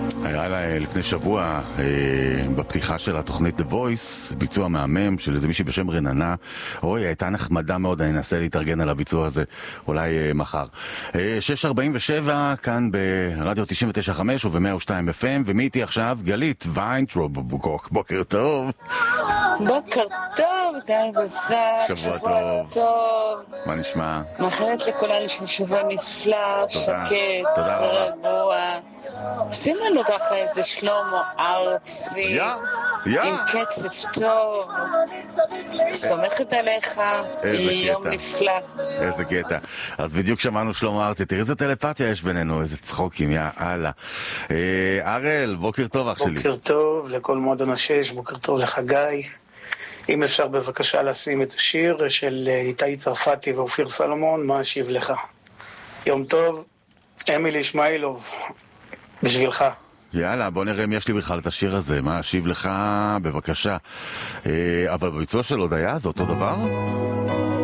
היה לה לפני שבוע בפתיחה של התוכנית The Voice ביצוע מהמם של איזה מישהי בשם רננה. אוי, הייתה נחמדה מאוד, אני אנסה להתארגן על הביצוע הזה אולי מחר. 6:47 כאן ברדיו 99.5 וב-102 FM, ומי איתי עכשיו? גלית ויינטרוב. בוקר טוב. בוקר טוב, גיא בזק. שבוע טוב. מה נשמע? מאחלת לכולנו של שבוע נפלא, שקט, רגוע. שים לנו ככה איזה שלמה ארצי עם קצב טוב, סומכת עליך, יום נפלא. איזה קטע. אז בדיוק שמענו שלמה ארצי, תראי איזה טלפתיה יש בינינו, איזה צחוקים, יאללה. אראל, בוקר טוב אח שלי. בוקר טוב לכל מועדון השש, בוקר טוב לך גיא. אם אפשר בבקשה לשים את השיר של איתי צרפתי ואופיר סלומון, מה אשיב לך? יום טוב, אמילי ישמעילוב, בשבילך. יאללה, בוא נראה אם יש לי בכלל את השיר הזה, מה אשיב לך, בבקשה. אבל בביצוע של הודיה זה אותו דבר?